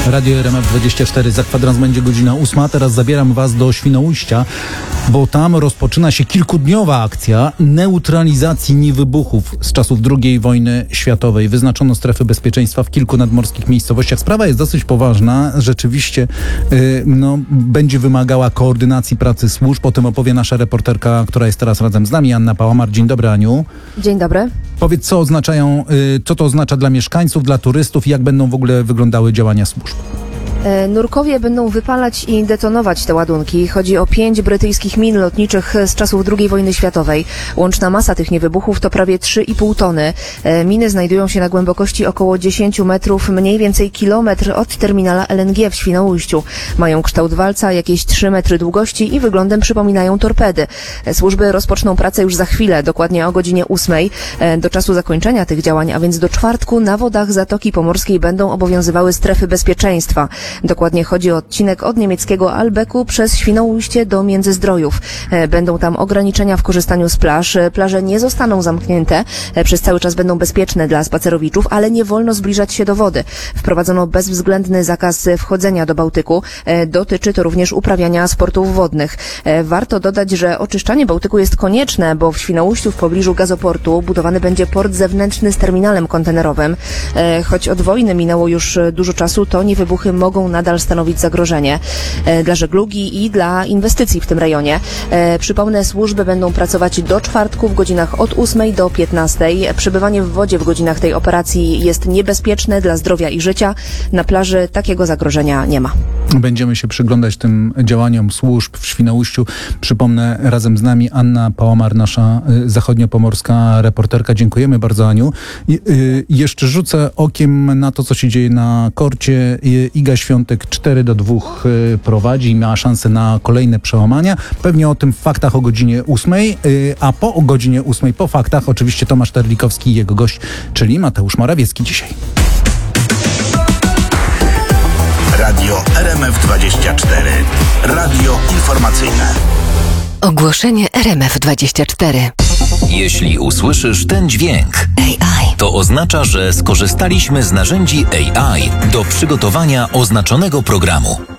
Radio RMF24, za kwadrans będzie godzina 8. Teraz zabieram was do Świnoujścia, bo tam rozpoczyna się kilkudniowa akcja neutralizacji niewybuchów z czasów II wojny światowej. Wyznaczono strefy bezpieczeństwa w kilku nadmorskich miejscowościach. Sprawa jest dosyć poważna. Rzeczywiście będzie wymagała koordynacji pracy służb. O tym opowie nasza reporterka, która jest teraz razem z nami, Anna Pałamar. Dzień dobry, Aniu. Dzień dobry. Powiedz, co to oznacza dla mieszkańców, dla turystów i jak będą w ogóle wyglądały działania służb? Nurkowie będą wypalać i detonować te ładunki. Chodzi o 5 brytyjskich min lotniczych z czasów II wojny światowej. Łączna masa tych niewybuchów to prawie 3,5 tony. Miny znajdują się na głębokości około 10 metrów, mniej więcej kilometr od terminala LNG w Świnoujściu. Mają kształt walca, jakieś 3 metry długości i wyglądem przypominają torpedy. Służby rozpoczną pracę już za chwilę, dokładnie o godzinie 8. Do czasu zakończenia tych działań, a więc do czwartku, na wodach Zatoki Pomorskiej będą obowiązywały strefy bezpieczeństwa. Dokładnie chodzi o odcinek od niemieckiego Albeku przez Świnoujście do Międzyzdrojów. Będą tam ograniczenia w korzystaniu z plaż. Plaże nie zostaną zamknięte. Przez cały czas będą bezpieczne dla spacerowiczów, ale nie wolno zbliżać się do wody. Wprowadzono bezwzględny zakaz wchodzenia do Bałtyku. Dotyczy to również uprawiania sportów wodnych. Warto dodać, że oczyszczanie Bałtyku jest konieczne, bo w Świnoujściu w pobliżu gazoportu budowany będzie port zewnętrzny z terminalem kontenerowym. Choć od wojny minęło już dużo czasu, to niewybuchy mogą nadal stanowić zagrożenie dla żeglugi i dla inwestycji w tym rejonie. Przypomnę, służby będą pracować do czwartku w godzinach od 8 do 15. Przebywanie w wodzie w godzinach tej operacji jest niebezpieczne dla zdrowia i życia. Na plaży takiego zagrożenia nie ma. Będziemy się przyglądać tym działaniom służb w Świnoujściu. Przypomnę, razem z nami Anna Pałamar, nasza zachodniopomorska reporterka. Dziękujemy bardzo, Aniu. Jeszcze rzucę okiem na to, co się dzieje na korcie. Iga Świątek 4-2 prowadzi i ma szansę na kolejne przełamania. Pewnie o tym w faktach o godzinie 8, a po godzinie 8 po faktach oczywiście Tomasz Terlikowski i jego gość, czyli Mateusz Morawiecki dzisiaj. Radio RMF24. Radio informacyjne. Ogłoszenie RMF24. Jeśli usłyszysz ten dźwięk, to oznacza, że skorzystaliśmy z narzędzi AI do przygotowania oznaczonego programu.